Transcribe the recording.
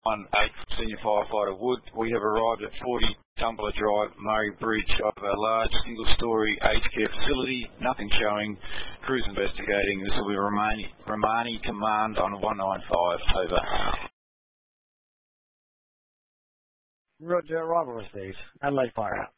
8 Senior Firefighter Wood. We have arrived at 40 Tumbler Drive, Murray Bridge, of a large single-storey aged care facility. Nothing showing. Crews investigating. This will be Romani Command on 195. Over. Roger, Robert, Steve. Adelaide Fire.